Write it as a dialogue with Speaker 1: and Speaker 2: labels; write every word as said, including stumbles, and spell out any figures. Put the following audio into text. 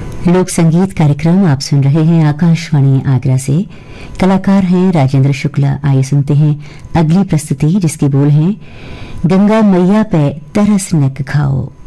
Speaker 1: लोक संगीत कार्यक्रम आप सुन रहे हैं आकाशवाणी आगरा से। कलाकार हैं राजेंद्र शुक्ला। आइए सुनते हैं अगली प्रस्तुति जिसके बोल हैं गंगा मैया पे तरस नक खाओ।